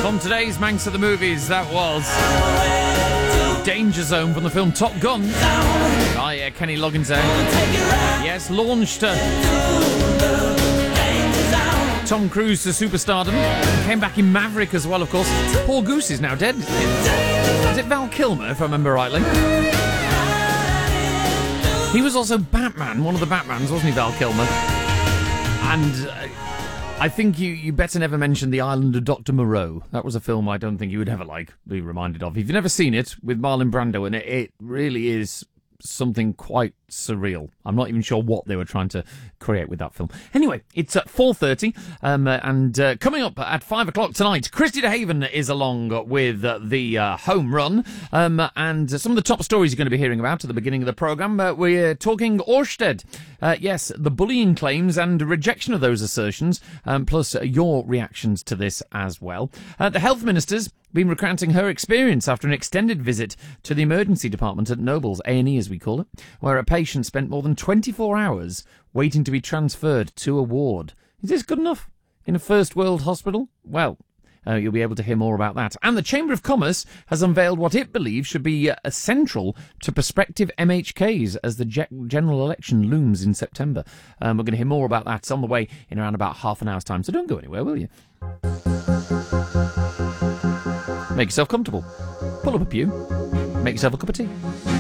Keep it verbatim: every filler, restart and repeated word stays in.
From today's Manx of the Movies, that was Danger Zone from the film Top Gun by uh, Kenny Loggins there. Yes, launched uh, Tom Cruise to superstardom. Came back in Maverick as well, of course. Paul Goose is now dead. Is it Val Kilmer, if I remember rightly? He was also Batman, one of the Batmans, wasn't he, Val Kilmer? And uh, I think you, you better never mention The Island of Doctor Moreau. That was a film I don't think you would ever like be reminded of. If you've never seen it, with Marlon Brando in it, it really is something quite surreal. I'm not even sure what they were trying to create with that film. Anyway, it's at four thirty, um, and uh, coming up at five o'clock tonight, Christy DeHaven is along with uh, the uh, Home Run, um, and some of the top stories you're going to be hearing about at the beginning of the programme. Uh, we're talking Orsted. Uh, yes, the bullying claims and rejection of those assertions, um, plus uh, your reactions to this as well. Uh, the Health Minister's been recounting her experience after an extended visit to the emergency department at Nobles, A and E as we call it, where a patient spent more than twenty-four hours waiting to be transferred to a ward. Is this good enough in a first world hospital? Well, uh, you'll be able to hear more about that. And the Chamber of Commerce has unveiled what it believes should be uh, central to prospective M H Ks as the ge- general election looms in September. Um, we're going to hear more about that. It's on the way in around about half an hour's time, so don't go anywhere, will you? Make yourself comfortable. Pull up a pew. Make yourself a cup of tea.